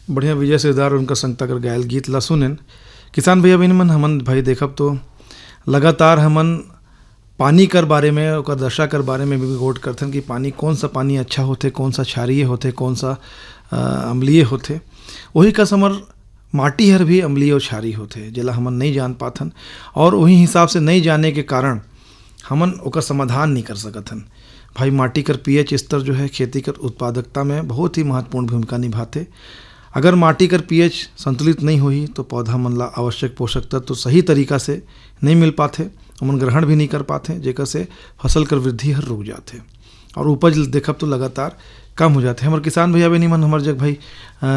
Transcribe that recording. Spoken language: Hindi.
बढ़िया विजय सिरदार और उनका संगता कर गायल गीत ला सुनेन। किसान भैया बहन मन हमन भाई देखब तो लगातार हमन पानी कर बारे में और दशा कर बारे में भी गौर करथन कि पानी कौन सा पानी अच्छा होते, कौन सा क्षारीय होते, कौन सा अम्लीय होते। वही कस हमर माटी हर भी अम्लीय और क्षारीय होते जेला हमन नहीं जान पाथन और वही हिसाब से नहीं जाने के कारण हमन ओकर समाधान नहीं कर सकथन। भाई माटी कर पीएच स्तर जो है खेती कर उत्पादकता में बहुत ही महत्वपूर्ण भूमिका निभाते। अगर माटी कर पीएच संतुलित नहीं होही तो पौधा मन ला आवश्यक पोषक तत्व तो सही तरीका से नहीं मिल पाते, हमन ग्रहण भी नहीं कर पाते, जेकर से फसल कर वृद्धि हर रुक जाते और उपज देखब तो लगातार कम हो जाते। हमारे किसान भैया बहनी मन हमर जग भाई